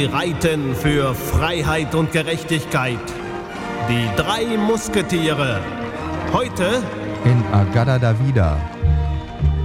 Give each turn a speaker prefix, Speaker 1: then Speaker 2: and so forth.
Speaker 1: Sie reiten für Freiheit und Gerechtigkeit. Die 3 Musketiere. Heute
Speaker 2: in Agada da Vida.